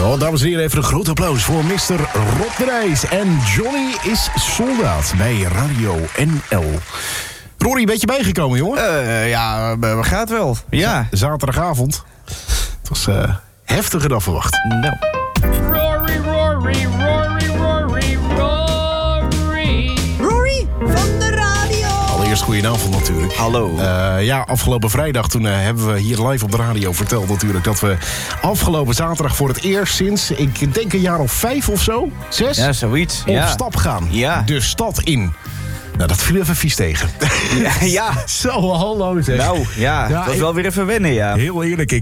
Nou, dames en heren, even een groot applaus voor Mr. Rob de Nijs. En Johnny is soldaat bij Radio NL. Rory, een beetje bijgekomen, jongen? Ja, gaat wel. Ja. Zaterdagavond. Het was heftiger dan verwacht. Nou. Rory, Rory, Rory, Rory, Rory. Rory van de radio. Allereerst goedenavond natuurlijk. Hallo. Ja, afgelopen vrijdag toen hebben we hier live op de radio verteld natuurlijk... dat we afgelopen zaterdag voor het eerst sinds, ik denk een jaar of 5 of zo, 6... Ja, zoiets. op stap gaan. Ja. De stad in. Nou, dat viel even vies tegen. Ja. Zo, hallo zeg. Nou, ja, dat was wel weer even wennen, ja. Heel eerlijk,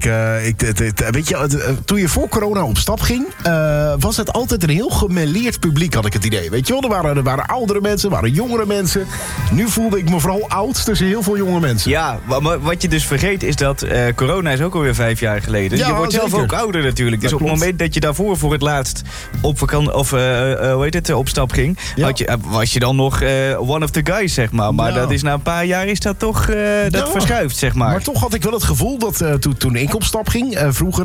weet je, toen je voor corona op stap ging... was het altijd een heel gemêleerd publiek, had ik het idee. Weet je wel, er waren oudere mensen, er waren jongere mensen. Nu voelde ik me vooral oud tussen heel veel jonge mensen. Ja, maar wat je dus vergeet is dat corona is ook alweer 5 jaar geleden. Ja, je wordt zelf zeker. ook ouder natuurlijk. Dus Dat op het klopt. moment dat je daarvoor voor het laatst op vakantie of op stap ging... Ja. was je dan nog one of the guys, zeg maar. Maar Ja. dat is na een paar jaar is dat toch dat verschuift, zeg maar. Maar toch had ik wel het gevoel dat toen ik op stap ging, vroeger,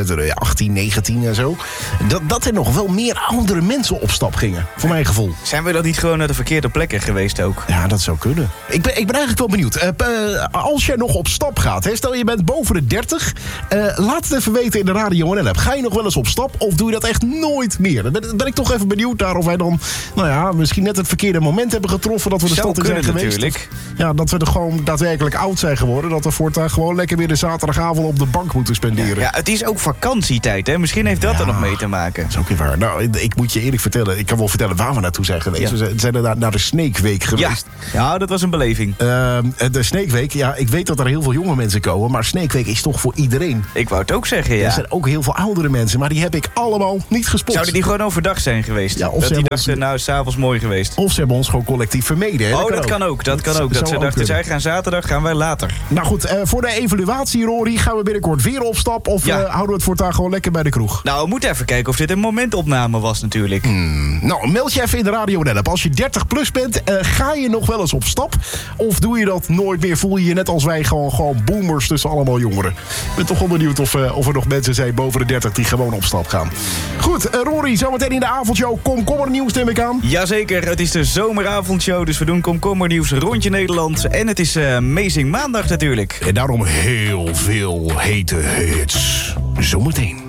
18, 19 en zo... dat er nog wel meer oudere mensen op stap gingen, voor mijn gevoel. Zijn we dan niet gewoon naar de verkeerde plekken geweest ook? Ja, dat zou kunnen. Ik ben eigenlijk wel benieuwd. Als jij nog op stap gaat, stel je bent boven de 30... laat het even weten in de Radio NL app. Ga je nog wel eens op stap of doe je dat echt nooit meer? Dan ben ik toch even benieuwd naar of wij dan... nou ja, misschien net het verkeerde moment hebben getroffen... dat we de Zou stad in zijn kunnen geweest. natuurlijk. Of, ja, dat we er gewoon daadwerkelijk oud zijn geworden. Dat we voortaan gewoon lekker weer de zaterdagavond op de bank moeten spenderen. Ja, het is ook vakantietijd, hè? Misschien heeft dat er nog mee te maken. Dat is ook weer waar. Nou, ik moet je eerlijk vertellen. Ik kan wel vertellen waar we naartoe zijn geweest. Ja. We zijn er naar de Snake Week geweest. Ja, dat was een beleving. De Snake Week, ja, ik weet dat er heel veel jonge mensen komen... maar Snake Week is toch voor iedereen. Ik wou het ook zeggen, ja. Er zijn ook heel veel oudere mensen, maar die heb ik allemaal niet gespot. Zouden die gewoon overdag zijn geweest? Ja, of dat ze die hebben dachten, nou, is 's avonds mooi geweest. Of ze hebben ons gewoon collectief vermeden. Hè? Oh, dat kan ook. Dat zou ze ook dachten, kunnen. zij gaan zaterdag, gaan wij later. Nou goed, voor de evaluatie, Rory, gaan we binnenkort weer op stap... of Ja. houden we het voortaan gewoon lekker bij de kroeg? Nou, we moeten even kijken of dit een momentopname was natuurlijk. Nou, meld je even in de Radio NL app. Als je 30 plus bent, ga je nog wel eens op stap? Of doe je dat nooit meer? Voel je je net als wij gewoon boomers tussen allemaal jongeren? Ik ben toch wel benieuwd of er nog mensen zijn boven de 30 die gewoon op stap gaan. Goed, Rory, zometeen in de avondshow komkommernieuws, neem ik aan. Jazeker, het is de zomeravondshow, dus we doen komkommernieuws rondje Nederland. En het is Amazing Maandag natuurlijk. En daarom heel veel hete hits. Zometeen.